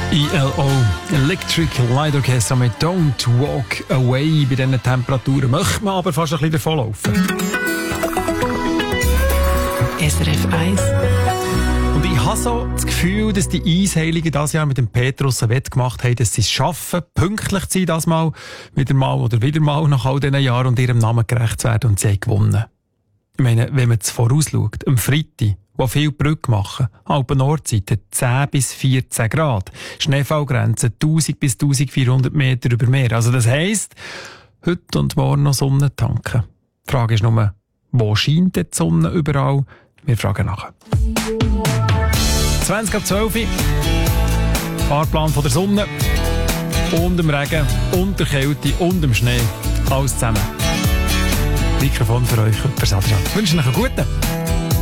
ELO, Electric Light Orchestra mit Don't Walk Away. Bei diesen Temperaturen möchte man aber fast ein bisschen davonlaufen. SRF 1. Und ich habe so das Gefühl, dass die Eisheiligen dieses Jahr mit dem Petrus ein Wett gemacht haben, dass sie es schaffen, pünktlich zu sein, das mal, wieder mal oder wieder mal nach all diesen Jahren und ihrem Namen gerecht zu werden, und sie haben gewonnen. Ich meine, wenn man es vorausschaut, am Freitag, wo viele Brücke machen, Alpen-Nordseite 10 bis 14 Grad, Schneefallgrenze 1000 bis 1400 Meter über Meer. Also das heisst, heute und morgen noch Sonne tanken. Die Frage ist nur, wo scheint die Sonne überall? Wir fragen nachher. 20:12 Fahrplan von der Sonne und dem Regen und der Kälte und dem Schnee. Alles zusammen. Mikrofon für euch, Adrian. Ich wünsche euch einen guten.